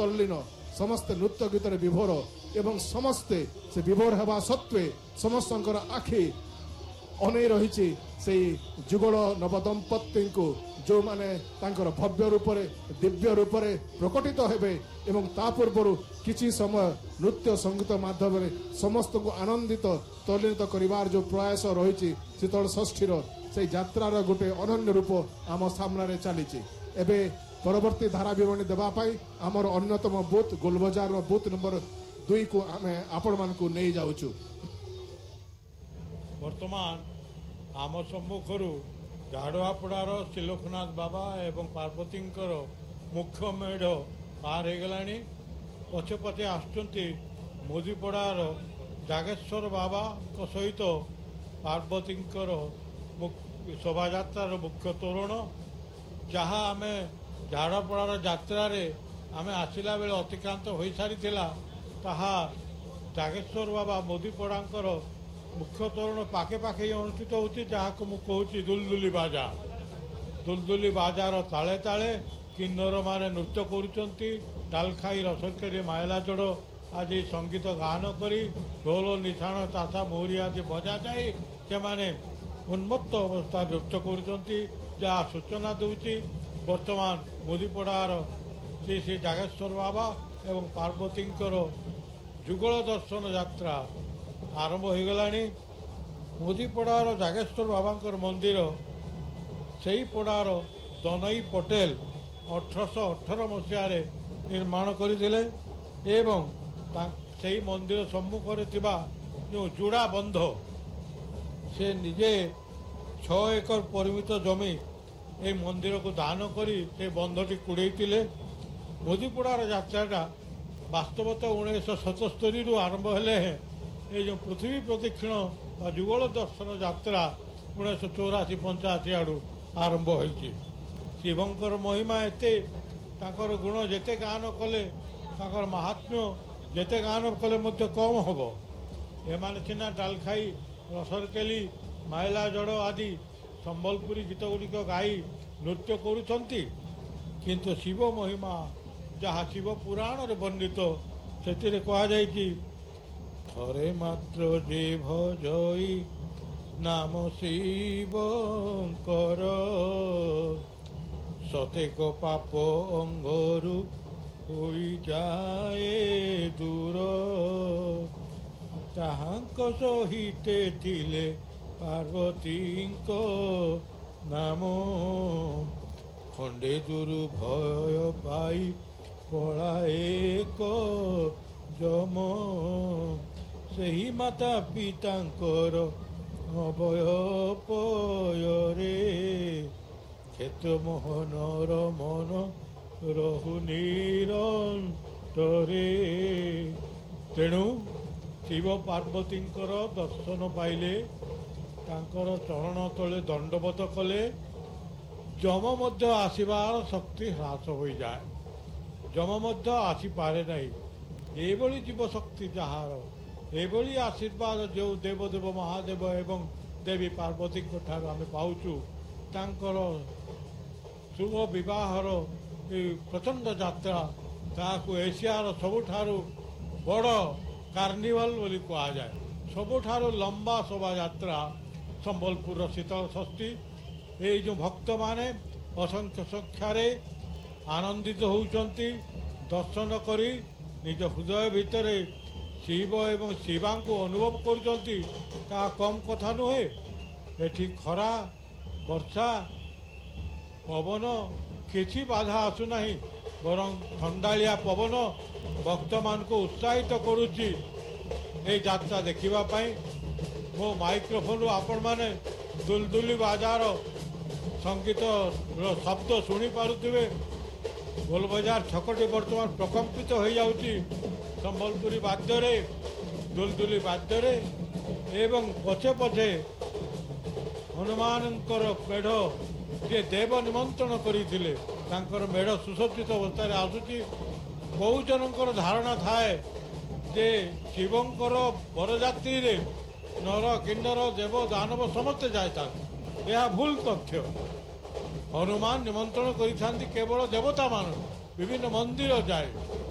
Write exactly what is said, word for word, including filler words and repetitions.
तल्लीन समस्ते नृत्य गीत विभोर एवं समस्ते से विभोर होगा सत्वे समस्त आखि अनै रही से जुगल नवदंपति को जो माने तांकर भव्य रूप दिव्य रूप प्रकटित हेबे एवं ता पूर्व किछि समय नृत्य संगीत माध्यम समस्त को आनंदित तल्लीनित करिवार जो प्रयास रही शीतल षष्ठीर से यात्रार गोटे अनन्य रूप आम सामने चली एबे परवर्ती धारा विवरणी देवाई आमर अन्यतम बूथ गोलबजार बूथ नंबर दुई को आम आपण मान को नहीं जाऊँ। वर्तमान आम सम्मुखर झाड़ुआपड़ार श्रीलोकनाथ बाबा एवं पार्वती मुख्य मेढ़ पार हो गला पछे पछे आसुंच मोदीपड़ार जागेश्वर बाबा सहित पार्वती शोभायात्रार मुख्य तोरण जहाँ आम झाड़पड़ार यात्रार आम आसला बेले अतिक्रांत हो सारी ताहा जागेश्वर बाबा मोदीपड़ांकर मुख्य तोरण पाखे पाखे अनुष्ठित होती जहाँ को मुझे दुलदुली बाजा दुलदुली बाजार ताले ताले किन्नर माने नृत्य करुँच डालखाई रसरकारी मायला जोड़ आज संगीत गान करी ढोल निशाण तासा मोहरी आदि बजा जाए से माने उन्मत्त अवस्था नृत्य करुँच जहाँ सूचना दूची वर्तमान मोदीपड़ार श्री श्री जागेश्वर बाबा एवं पार्वती जुगल दर्शन यात्रा आरंभ हो गला। मोदीपड़ार जागेश्वर बाबा मंदिर से ही पड़ार दनई पटेल अठरश अठर मसीह निर्माण करथिले एवं से मंदिर सम्मुखें जो जुड़ा बंध से निजे छ एकर परिमित जमी ए मंदिर को दान करी से बंधटी कुड़े मोदीपड़ार यात्रा वास्तवतः उन्नीस सतस्तरी रु आरंभ हेले ये जो पृथ्वी प्रदक्षिण जुगल दर्शन यात्रा उन्नीस चौराशी पंचाशी आड़ आरंभ होती शिवंकर महिमा एते ताकर गुण जेते गान कले ताकर महात्म्य जेते गान कले मध्य कम हम एमाने सिना डालखाई रसरकेली माइला जड़ आदि संबलपुरी गीत गुड़िक गाई नृत्य करुँच किंतु शिव महिमा जहाँ शिव पुराण रे वर्णित से कहुई थरे मात्र जे भजई नाम शिवंकर सतेक पाप अंगरु होई जाए दूर ताहांक सहिते थिले पार्वती नाम खंडे दूर भय पाई पलाए को जम सही माता पितांकर अभय पयरे क्षेत्र मोहनर मन रहु निरंतरे तेणु शिव पार्वती दर्शन पाइले तांकर चरण तले दंडवत कले जम मध्य आसबार शक्ति ह्रास हो जाए जम मध्य आसीपे ना ये जीव शक्ति जार ये आशीर्वाद जो देवदेव महादेव एवं देवी पार्वती ठार आम पाचु तांकर शुभ विवाहर प्रचंड यात्रा ताकू एशियार सबुठारु बड़ कार्निवाल बोली कहुए सबुठारु लंबा शोभा यात्रा संबलपुर शीतल षष्ठी ये जो भक्त माने असंख्य संख्यार आनंदित होउचंती दर्शन करी निज हृदय भितर शिव एवं शिवा को अनुभव करुचंती ता कम कथा नुहे एठी खरा वर्षा पवन किसी बाधा आसुना बरं ठंडालिया पवन भक्त मान को उत्साहित करुच्ची ए यात्रा देखापी मो माइक्रोफोन आपण माने दुलदुली बाजार संगीत शब्द शुणी पारुथिबे गोलबजार छकटी बर्तमान प्रकम्पित हो जाउची संबलपुरी वाद्य दुलदुली वाद्य एवं पछे पछे हनुमानंकर मेढ़ जे देव निमंत्रण करथिले तांकर मेढ़ सुसज्जित अवस्था आसुची बहु जनकर धारणा थाए जे शिवंकर बरजात्री रे नर किन्नर देव दानव समस्ते जाता यह भूल तथ्य हनुमान निमंत्रण करिथांती केवल देवता मान विभिन्न मंदिर जाए।